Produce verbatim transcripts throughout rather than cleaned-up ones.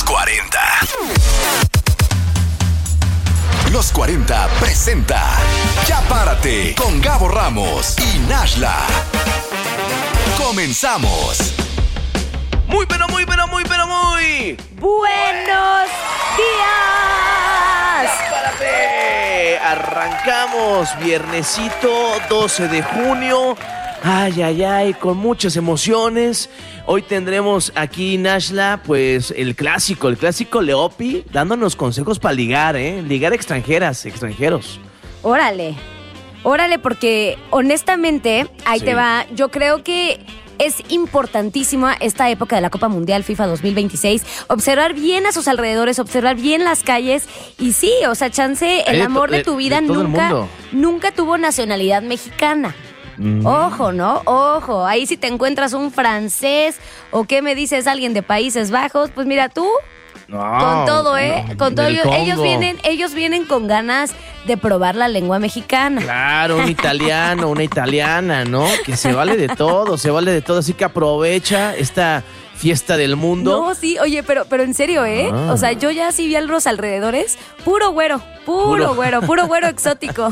Los cuarenta. Los cuarenta presenta Ya Párate con Gabo Ramos y Nashla. Comenzamos. Muy, pero muy, pero muy, pero muy ¡buenos días! ¡Ya párate! Arrancamos viernesito doce de junio. Ay, ay, ay, con muchas emociones. Hoy tendremos aquí, Nashla, pues el clásico, el clásico Leopi, dándonos consejos para ligar, ¿eh? Ligar extranjeras, extranjeros. Órale, órale, porque honestamente, ahí Sí. te va, yo creo que es importantísima esta época de la Copa Mundial FIFA dos mil veintiséis, observar bien a sus alrededores, observar bien las calles y sí, o sea, chance, el Hay de amor to- de tu de- vida de todo el nunca, mundo. nunca tuvo nacionalidad mexicana. Mm. Ojo, ¿no? Ojo, ahí si te encuentras un francés o qué me dices, alguien de Países Bajos, pues mira tú, No, con todo, ¿eh? no, Con todo, del ellos, ellos Congo. vienen, ellos vienen con ganas de probar la lengua mexicana. Claro, un italiano, una italiana, ¿no? Que se vale de todo, se vale de todo, así que aprovecha esta fiesta del mundo. No, sí, oye, pero, pero en serio, ¿eh? Ah. O sea, yo ya sí vi a los alrededores, puro güero, puro, Puro. güero, puro güero exótico.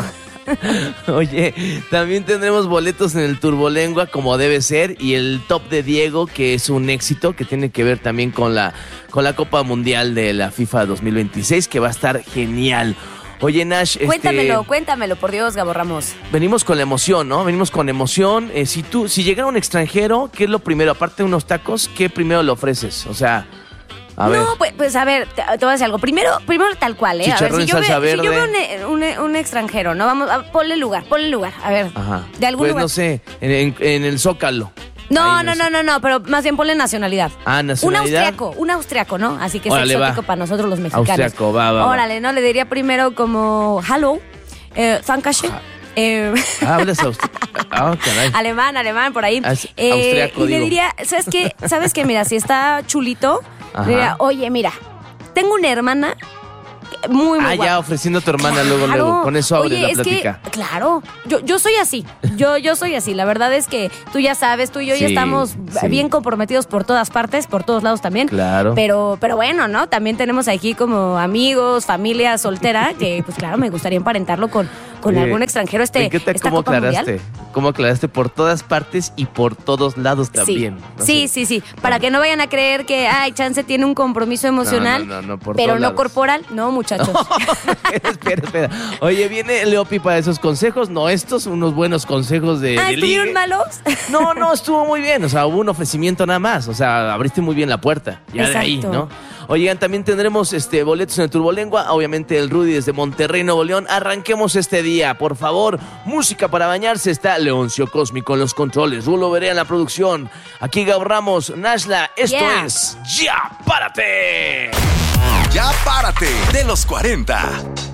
Oye, también tendremos boletos en el Turbolengua como debe ser y el top de Diego, que es un éxito que tiene que ver también con la, con la Copa Mundial de la FIFA dos mil veintiséis, que va a estar genial. Oye, Nash, este, Cuéntamelo, cuéntamelo, por Dios, Gabo Ramos. venimos con la emoción, ¿no? Venimos con emoción. Eh, si tú, si llegara un extranjero, ¿qué es lo primero? Aparte de unos tacos, ¿qué primero le ofreces? O sea, a ver. No, pues, pues a ver, te, te voy a decir algo. Primero, primero tal cual, ¿eh? A ver, Chicharrón si en yo, ve- salsa si yo veo verde. un, un- un extranjero, ¿no? Vamos, a, ponle lugar, ponle lugar. A ver, Ajá. de algún pues lugar. no sé, en, en- en el Zócalo. No, Ahí no, sé. no, no, no, pero más bien ponle nacionalidad. Ah, Un nacionalidad. austriaco, un austriaco, ¿no? Así que es Órale, exótico va. para nosotros los mexicanos. Austriaco, va, va, va. Órale, ¿no? Le diría primero como hello, eh, Dankeschön, eh, Ah, hablas austriaco. Ah, caray. alemán, alemán, por ahí. As- Eh, austriaco, y le digo. diría, ¿sabes qué? ¿Sabes qué? Mira, si está chulito, Ajá. le diría, oye, mira, tengo una hermana muy, muy Ah, guapa. ya ofreciendo a tu hermana luego, Claro. luego. Con eso abre Oye, la es plática. que, claro, yo, yo soy así, yo, yo soy así. La verdad es que tú ya sabes, tú y yo ya Sí, estamos sí. bien comprometidos por todas partes, por todos lados también. Claro. Pero, pero bueno, ¿no? También tenemos aquí como amigos, familia soltera, que pues claro, me gustaría emparentarlo con, con Oye, algún extranjero este, me encanta esta cómo Copa aclaraste. Mundial. Cómo aclaraste por todas partes y por todos lados también. ¿no? Sí, sí, sí, sí. Para que no vayan a creer que, ay, Chance tiene un compromiso emocional, no, no, no, por pero todos no lados. corporal. No, muchachos. espera, espera. Oye, viene Leopi para esos consejos, no estos, unos buenos consejos de, ah, de ¿estuvieron ligue. malos? No, no, estuvo muy bien. O sea, hubo un ofrecimiento nada más. O sea, abriste muy bien la puerta. Ya de ahí, Exacto. ¿no? Oigan, también tendremos este boletos en el Turbolengua. Obviamente el Rudy desde Monterrey, Nuevo León. Arranquemos este día, por favor. Música para bañarse. Está Leoncio Cósmico en los controles. Rulo Berea en la producción. Aquí Gabo Ramos, Nashla. Esto Yeah. es Ya Párate. Ya Párate de los cuarenta.